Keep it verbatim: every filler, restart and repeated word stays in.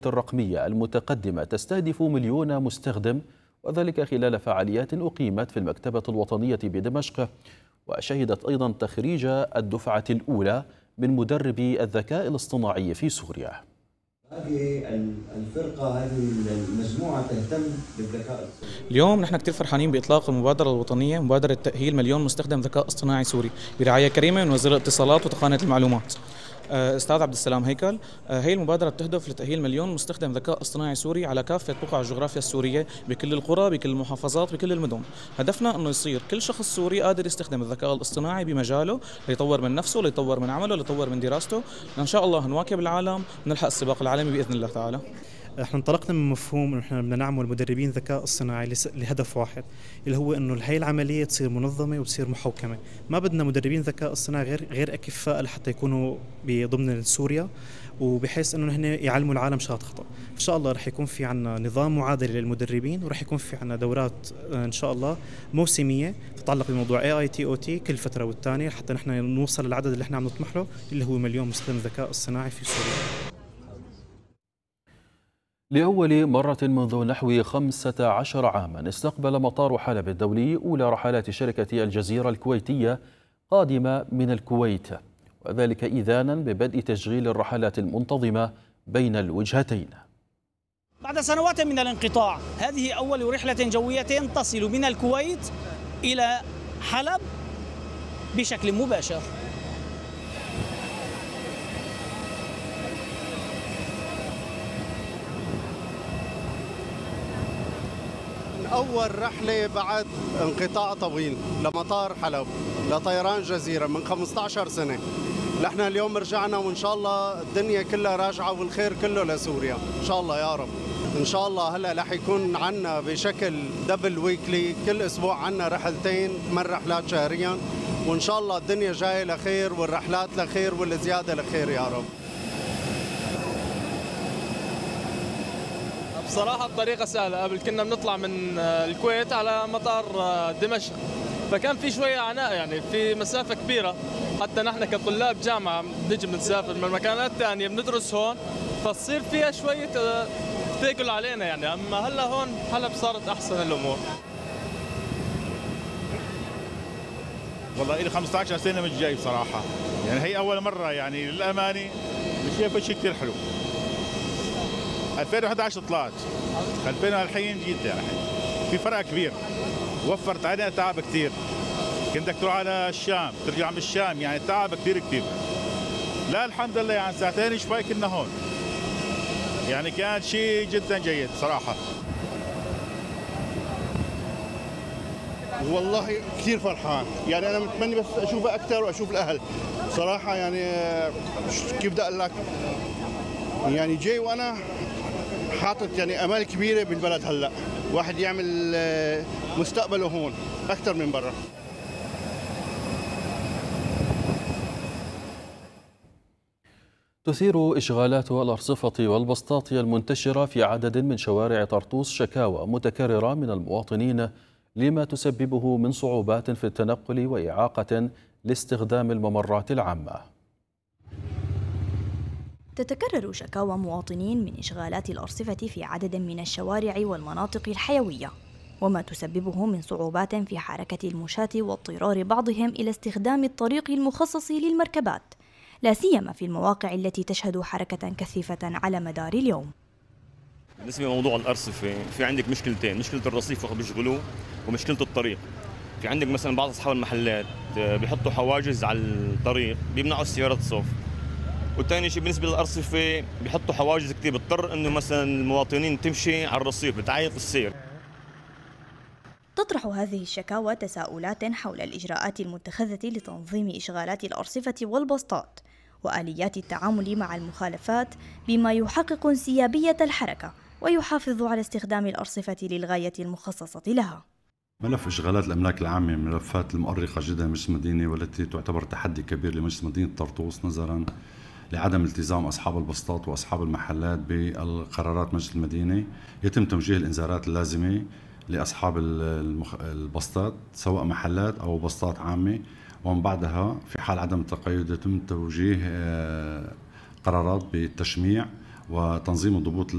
الرقمية المتقدمة تستهدف مليون مستخدم، وذلك خلال فعاليات أقيمت في المكتبة الوطنية بدمشق، وشهدت أيضا تخريج الدفعة الأولى من مدربي الذكاء الاصطناعي في سوريا. هذه الفرقة هذه المجموعة تهتم بالذكاء الاصطناعي. اليوم نحن كثير فرحانين بإطلاق المبادرة الوطنية مبادرة تأهيل مليون مستخدم ذكاء اصطناعي سوري برعاية كريمة من وزير الاتصالات وتقنية المعلومات أستاذ عبد السلام هيكل. هي المبادرة بتهدف لتأهيل مليون مستخدم ذكاء اصطناعي سوري على كافة بقع الجغرافيا السورية بكل القرى بكل المحافظات بكل المدن. هدفنا أنه يصير كل شخص سوري قادر يستخدم الذكاء الاصطناعي بمجاله ليطور من نفسه ليطور من عمله ليطور من دراسته، إن شاء الله نواكب العالم ونلحق السباق العالمي بإذن الله تعالى. احنا انطلقنا من مفهوم انه احنا بدنا نعمل مدربين ذكاء اصطناعي لهدف واحد، اللي هو انه هي العمليه تصير منظمه وتصير محوكمه. ما بدنا مدربين ذكاء اصطناعي غير غير اكفاء لحتى يكونوا ضمن سوريا، وبحيث انه هن يعلموا العالم شغلات خطا. ان شاء الله رح يكون في عنا نظام معادل للمدربين، ورح يكون في عنا دورات ان شاء الله موسميه تتعلق بموضوع اي اي تي او تي كل فتره والثانيه، حتى نحن نوصل للعدد اللي احنا عم نطمح له اللي هو مليون مستخدم ذكاء اصطناعي في سوريا. لأول مرة منذ نحو خمسة عشر عاما استقبل مطار حلب الدولي أولى رحلات شركة الجزيرة الكويتية قادمة من الكويت، وذلك إذانا ببدء تشغيل الرحلات المنتظمة بين الوجهتين. بعد سنوات من الانقطاع، هذه أول رحلة جوية تصل من الكويت إلى حلب بشكل مباشر. أول رحلة بعد انقطاع طويل لمطار حلب لطيران جزيرة من خمسة عشر سنة. نحن اليوم رجعنا وإن شاء الله الدنيا كلها راجعة والخير كله لسوريا إن شاء الله يا رب. إن شاء الله هلا رح يكون عنا بشكل دبل ويكلي، كل أسبوع عنا رحلتين ثمان رحلات شهريا، وإن شاء الله الدنيا جاية لخير والرحلات لخير والزيادة لخير يا رب. بصراحة الطريقة سهلة، قبل كنا بنطلع من الكويت على مطار دمشق فكان في شوية عناء، يعني في مسافة كبيرة، حتى نحن كطلاب جامعة بنجي بنسافر من مكانات ثانية بندرس هون فتصير فيها شوية ثقل علينا يعني، أما هلا هون حلب صارت أحسن الأمور. والله إلي خمسة عشر سنة مش جاي بصراحة، يعني هي أول مرة يعني للأمانة مش شايفة شيء كثير حلو. ألفين وإحدى عشر طلعت، ألفين الحين جيت، يعني في فرق كبير، وفرت علينا تعب كثير. كنت بدك تروح على الشام ترجع من الشام يعني تعب كثير كثير. لا الحمد لله يعني ساعتين شوي كنا هون، يعني كان شيء جدا جيد صراحة. والله كثير فرحان، يعني أنا متمني بس أشوفها أكثر وأشوف الأهل صراحة. يعني كيف بدي أقول لك، يعني جاي وأنا حاطط يعني امال كبيره بالبلد. هلا واحد يعمل مستقبله هون اكثر من برا. تثير إشغالات الأرصفة والبسطات المنتشرة في عدد من شوارع طرطوس شكاوى متكررة من المواطنين لما تسببه من صعوبات في التنقل وإعاقة لاستخدام الممرات العامة. تتكرر شكاوى مواطنين من إشغالات الأرصفة في عدد من الشوارع والمناطق الحيوية، وما تسببه من صعوبات في حركة المشاة واضطرار بعضهم إلى استخدام الطريق المخصص للمركبات، لا سيما في المواقع التي تشهد حركة كثيفة على مدار اليوم. بالنسبة لموضوع الأرصفة، في عندك مشكلتين، مشكلة الرصيف وقت بيشغلوه ومشكلة الطريق. في عندك مثلا بعض أصحاب المحلات بيحطوا حواجز على الطريق بيمنعوا السيارات الصف، وثاني شيء بالنسبه للارصفه بيحطوا حواجز كثير، بتضطر انه مثلا المواطنين تمشي على الرصيف، بتعيق السير. تطرح هذه الشكاوى تساؤلات حول الإجراءات المتخذة لتنظيم إشغالات الأرصفة والبسطات وآليات التعامل مع المخالفات بما يحقق انسيابية الحركة ويحافظ على استخدام الأرصفة للغاية المخصصة لها. ملف إشغالات الأملاك العامة من الملفات المؤرقة جدا لمجلس المدينة، والتي تعتبر تحدي كبير لمجلس مدينة طرطوس نظرا لعدم التزام أصحاب البسطات وأصحاب المحلات بالقرارات مجلس المدينة. يتم توجيه الإنذارات اللازمة لأصحاب البسطات سواء محلات أو بسطات عامة، ومن بعدها في حال عدم التقيد يتم توجيه قرارات بالتشميع وتنظيم الضبوط